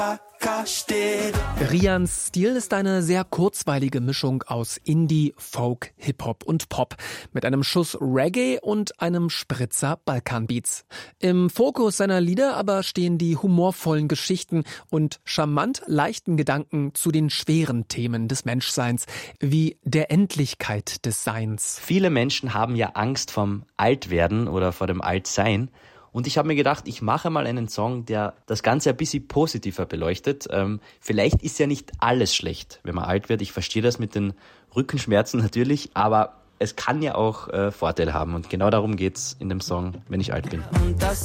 Rians Stil ist eine sehr kurzweilige Mischung aus Indie, Folk, Hip-Hop und Pop mit einem Schuss Reggae und einem Spritzer Balkanbeats. Im Fokus seiner Lieder aber stehen die humorvollen Geschichten und charmant leichten Gedanken zu den schweren Themen des Menschseins, wie der Endlichkeit des Seins. Viele Menschen haben ja Angst vom Altwerden oder vor dem Altsein. Und ich habe mir gedacht, ich mache mal einen Song, der das Ganze ein bisschen positiver beleuchtet. Vielleicht ist ja nicht alles schlecht, wenn man alt wird. Ich verstehe das mit den Rückenschmerzen natürlich, aber es kann ja auch Vorteile haben. Und genau darum geht's in dem Song, wenn ich alt bin.